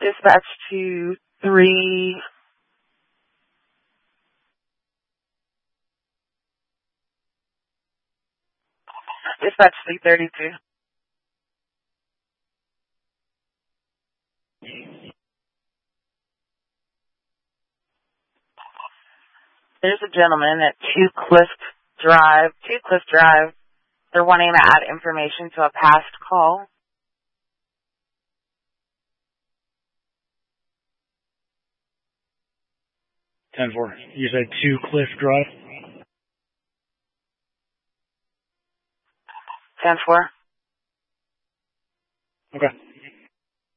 Dispatch to 3. Dispatch 332. There's a gentleman at 2 Cliff Drive. They're wanting to add information to a past call. 10-4. You said 2 Cliff Drive? 10-4. Okay.